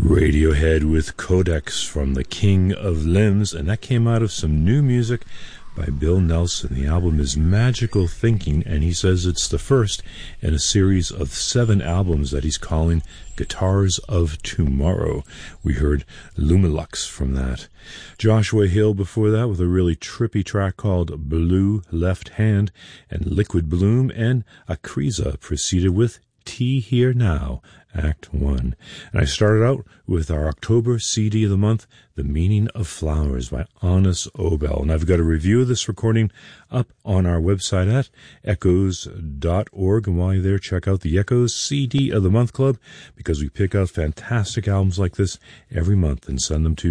Radiohead with Codex from the King of Limbs, and that came out of some new music by Bill Nelson. The album is Magical Thinking, and he says it's the first in a series of 7 albums that he's calling Guitars of Tomorrow. We heard Lumilux from that. Joshua Hill before that with a really trippy track called Blue Left Hand, and Liquid Bloom and Akriza proceeded with Tea Here Now, Act 1. And I started out with our October CD of the month, The Meaning of Flowers by Anis Obel. And I've got a review of this recording up on our website at echoes.org. And while you're there, check out the Echoes CD of the Month Club, because we pick out fantastic albums like this every month and send them to